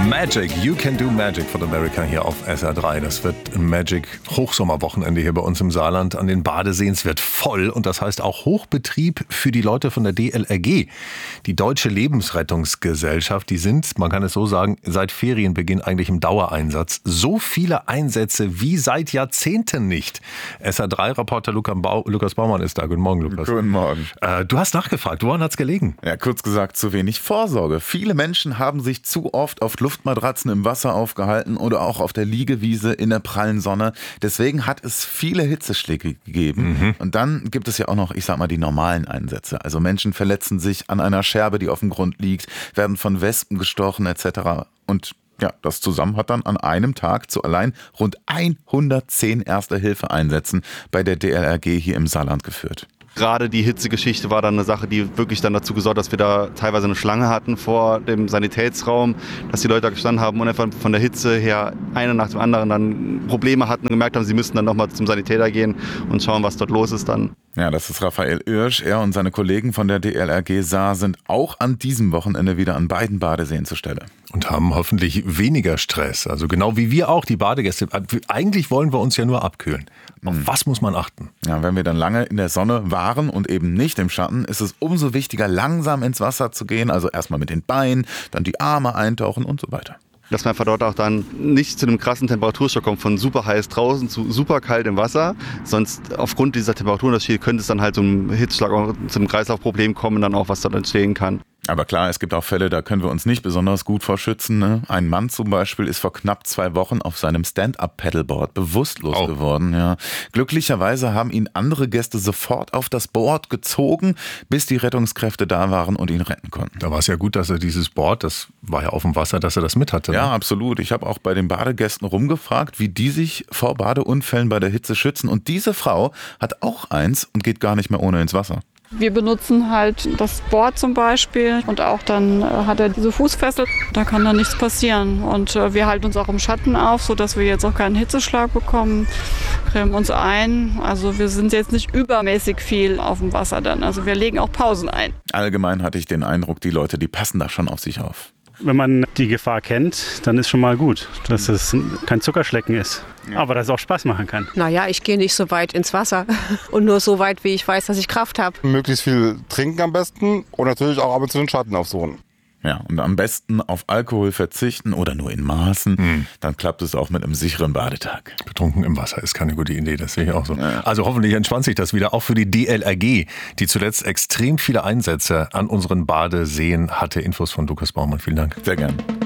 Magic, You Can Do Magic von America hier auf SR3. Das wird ein Magic-Hochsommerwochenende hier bei uns im Saarland an den Badeseen. Es wird voll und das heißt auch Hochbetrieb für die Leute von der DLRG. Die Deutsche Lebensrettungsgesellschaft, die sind, man kann es so sagen, seit Ferienbeginn eigentlich im Dauereinsatz. So viele Einsätze wie seit Jahrzehnten nicht. SR3-Reporter Lukas Baumann ist da. Guten Morgen, Lukas. Guten Morgen. Du hast nachgefragt, woran hat's gelegen? Ja, kurz gesagt, zu wenig Vorsorge. Viele Menschen haben sich zu oft auf Luftmatratzen im Wasser aufgehalten oder auch auf der Liegewiese in der prallen Sonne. Deswegen hat es viele Hitzeschläge gegeben. Und dann gibt es ja auch noch, die normalen Einsätze. Also Menschen verletzen sich an einer Scherbe, die auf dem Grund liegt, werden von Wespen gestochen etc. Und ja, das zusammen hat dann an einem Tag zu allein rund 110 Erste-Hilfe-Einsätzen bei der DLRG hier im Saarland geführt. Gerade die Hitzegeschichte war dann eine Sache, die wirklich dann dazu gesorgt hat, dass wir da teilweise eine Schlange hatten vor dem Sanitätsraum, dass die Leute da gestanden haben und einfach von der Hitze her einer nach dem anderen dann Probleme hatten und gemerkt haben, sie müssten dann nochmal zum Sanitäter gehen und schauen, was dort los ist dann. Ja, das ist Raphael Irsch. Er und seine Kollegen von der DLRG Saar sind auch an diesem Wochenende wieder an beiden Badeseen zur Stelle. Und haben hoffentlich weniger Stress. Also genau wie wir auch, die Badegäste. Eigentlich wollen wir uns ja nur abkühlen. Auf was muss man achten? Ja, wenn wir dann lange in der Sonne waren und eben nicht im Schatten, ist es umso wichtiger, langsam ins Wasser zu gehen. Also erstmal mit den Beinen, dann die Arme eintauchen und so weiter. Dass man einfach dort auch dann nicht zu einem krassen Temperaturschock kommt, von super heiß draußen zu super kalt im Wasser. Sonst aufgrund dieser Temperaturunterschiede könnte es dann halt zu einem Hitzschlag, auch zu einem Kreislaufproblem kommen, dann auch was dort entstehen kann. Aber klar, es gibt auch Fälle, da können wir uns nicht besonders gut vor schützen. Ne? Ein Mann zum Beispiel ist vor knapp 2 Wochen auf seinem Stand-Up-Paddleboard bewusstlos geworden. Ja. Glücklicherweise haben ihn andere Gäste sofort auf das Board gezogen, bis die Rettungskräfte da waren und ihn retten konnten. Da war es ja gut, dass er dieses Board, das war ja auf dem Wasser, dass er das mit hatte. Ne? Ja, absolut. Ich habe auch bei den Badegästen rumgefragt, wie die sich vor Badeunfällen bei der Hitze schützen. Und diese Frau hat auch eins und geht gar nicht mehr ohne ins Wasser. Wir benutzen halt das Board zum Beispiel und auch dann hat er diese Fußfessel, da kann dann nichts passieren. Und wir halten uns auch im Schatten auf, sodass wir jetzt auch keinen Hitzeschlag bekommen, cremen uns ein. Also wir sind jetzt nicht übermäßig viel auf dem Wasser dann, also wir legen auch Pausen ein. Allgemein hatte ich den Eindruck, die Leute, die passen da schon auf sich auf. Wenn man die Gefahr kennt, dann ist schon mal gut, dass es kein Zuckerschlecken ist. Aber dass es auch Spaß machen kann. Naja, ich gehe nicht so weit ins Wasser und nur so weit, wie ich weiß, dass ich Kraft habe. Möglichst viel trinken am besten und natürlich auch ab und zu den Schatten aufsuchen. Ja, und am besten auf Alkohol verzichten oder nur in Maßen. Dann klappt es auch mit einem sicheren Badetag. Betrunken im Wasser ist keine gute Idee, das sehe ich auch so. Ja. Also hoffentlich entspannt sich das wieder, auch für die DLRG, die zuletzt extrem viele Einsätze an unseren Badeseen hatte. Infos von Lukas Baumann, vielen Dank. Sehr gern.